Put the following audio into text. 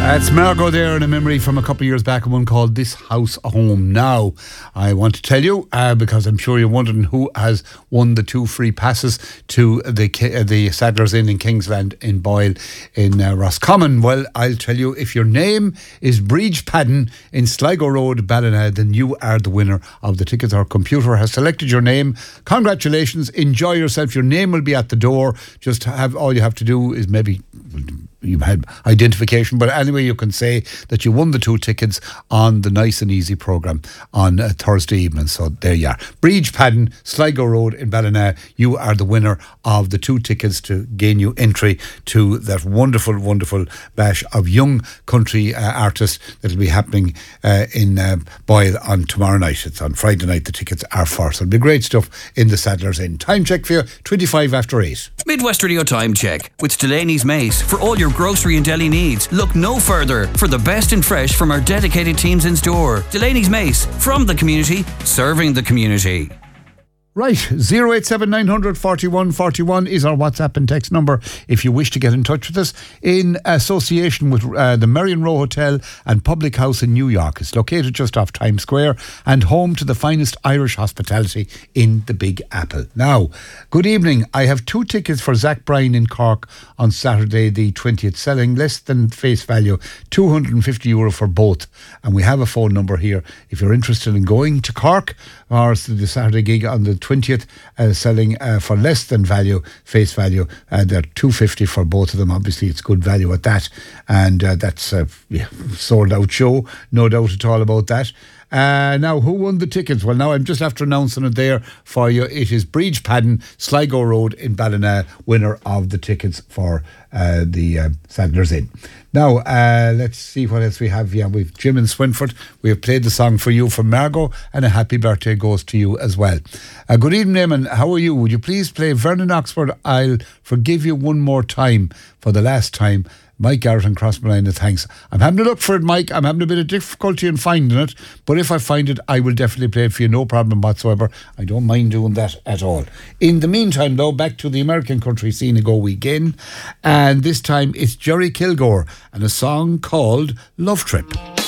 That's Margot there in a memory from a couple of years back, one called This House a Home. Now, I want to tell you, because I'm sure you're wondering who has won the 2 free passes to the Sadler's Inn in Kingsland in Boyle in Roscommon. Well, I'll tell you, if your name is Breach Padden in Sligo Road, Ballina, then you are the winner of the tickets. Our computer has selected your name. Congratulations, enjoy yourself. Your name will be at the door. Just all you have to do is maybe you had identification, but anyway, you can say that you won the 2 tickets on the Nice and Easy programme on Thursday evening. So there you are. Breach Padden, Sligo Road in Ballina, you are the winner of the 2 tickets to gain you entry to that wonderful, wonderful bash of young country artists that will be happening in Boyle on tomorrow night. It's on Friday night, the tickets are for. So it'll be great stuff in the Sadler's Inn. Time check for you, 25 after 8. Midwest Radio Time Check with Delaney's Mace. For all your grocery and deli needs, look no further for the best and fresh from our dedicated teams in store. Delaney's Mace, from the community, serving the community. Right, 087 900 41 41 is our WhatsApp and text number if you wish to get in touch with us in association with the Marion Row Hotel and Public House in New York. It's located just off Times Square and home to the finest Irish hospitality in the Big Apple. Now, good evening. I have 2 tickets for Zach Bryan in Cork on Saturday the 20th, selling less than face value, €250 for both. And we have a phone number here if you're interested in going to Cork or the Saturday gig on the 20th, selling for less than face value. They're $250 for both of them. Obviously, it's good value at that. And that's a sold out show, no doubt at all about that. Now, who won the tickets? Well, now I'm just after announcing it there for you. It is Breach Padden, Sligo Road in Ballina, winner of the tickets for the Sadler's Inn. Now, let's see what else we have. Yeah, we've Jim in Swinford. We have played the song for you from Margot, and a happy birthday goes to you as well. Good evening, Eamon. How are you? Would you please play Vernon Oxford, I'll Forgive You One More Time for the last time? Mike Garrett and Crossmolina, thanks. I'm having to look for it, Mike. I'm having a bit of difficulty in finding it, but if I find it, I will definitely play it for you, no problem whatsoever. I don't mind doing that at all. In the meantime, though, back to the American country scene and go weekend, and this time it's Jerry Kilgore and a song called Love Trip.